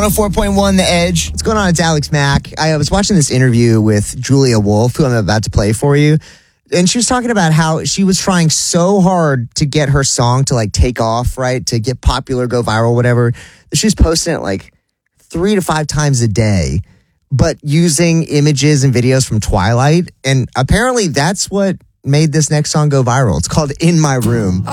104.1 The Edge. What's going on? It's Alex Mack. I was watching this interview with Julia Wolf, who I'm about to play for you. And she was talking about how she was trying so hard to get her song to like take off, right? To get popular, go viral, whatever. She's posting it like 3 to 5 times a day, but using images and videos from Twilight. And apparently that's what made this next song go viral. It's called In My Room.